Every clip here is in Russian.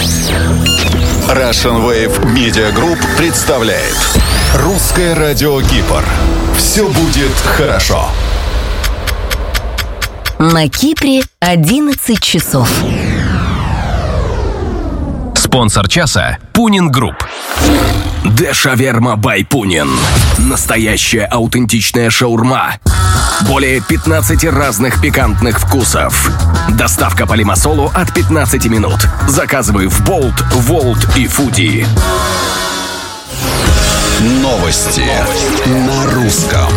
Russian Wave Media Group представляет Русское радио Кипр. Все будет хорошо. На Кипре 11 часов. Спонсор часа – Пунин Групп. Дешаверма бай Пунин. Настоящая аутентичная шаурма. Более 15 разных пикантных вкусов. Доставка по Лимассолу от 15 минут. Заказывай в Болт, Волт и Фуди. Новости на русском.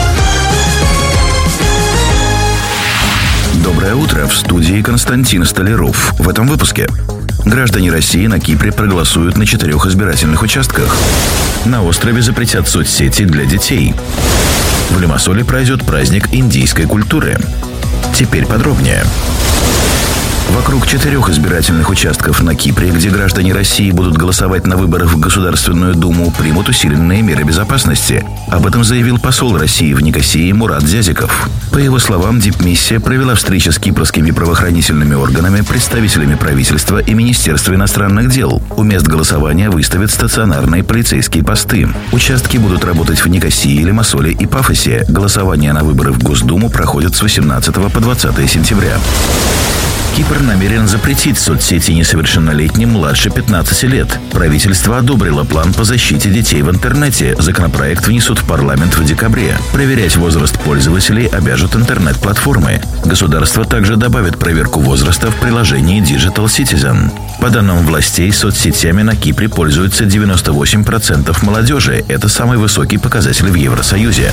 Доброе утро, в студии Константин Столяров. В этом выпуске. Граждане России на Кипре проголосуют на 4 избирательных участках. На острове запретят соцсети для детей. В Лимассоле пройдет праздник индийской культуры. Теперь подробнее. Вокруг 4 избирательных участков на Кипре, где граждане России будут голосовать на выборах в Государственную Думу, примут усиленные меры безопасности. Об этом заявил посол России в Никосии Мурат Зязиков. По его словам, дипмиссия провела встречи с кипрскими правоохранительными органами, представителями правительства и Министерства иностранных дел. У мест голосования выставят стационарные полицейские посты. Участки будут работать в Никосии, Лимассоле и Пафосе. Голосование на выборы в Госдуму проходит с 18 по 20 сентября. Кипр намерен запретить соцсети несовершеннолетним младше 15 лет. Правительство одобрило план по защите детей в интернете. Законопроект внесут в парламент в декабре. Проверять возраст пользователей обяжут интернет-платформы. Государство также добавит проверку возраста в приложении Digital Citizen. По данным властей, соцсетями на Кипре пользуются 98% молодежи. Это самый высокий показатель в Евросоюзе.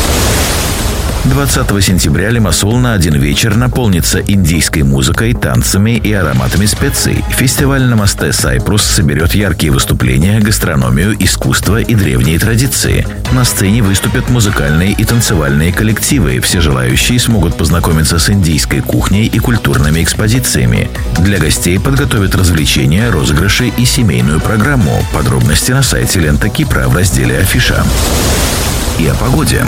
20 сентября Лимассол на один вечер наполнится индийской музыкой, танцами и ароматами специй. Фестиваль на мосте Сайпрус соберет яркие выступления, гастрономию, искусство и древние традиции. На сцене выступят музыкальные и танцевальные коллективы. Все желающие смогут познакомиться с индийской кухней и культурными экспозициями. Для гостей подготовят развлечения, розыгрыши и семейную программу. Подробности на сайте Лента Кипра в разделе «Афиша». И о погоде.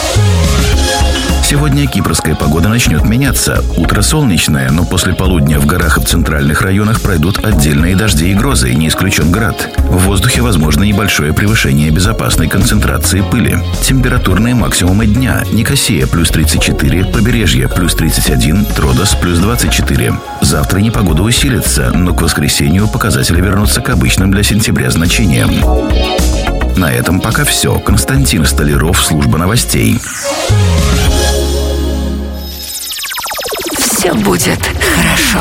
Сегодня кипрская погода начнет меняться. Утро солнечное, но после полудня в горах и в центральных районах пройдут отдельные дожди и грозы, не исключен град. В воздухе возможно небольшое превышение безопасной концентрации пыли. Температурные максимумы дня. Никосия плюс 34, побережье плюс 31, Тродос плюс 24. Завтра непогода усилится, но к воскресенью показатели вернутся к обычным для сентября значениям. На этом пока все. Константин Столяров, служба новостей. Все будет хорошо.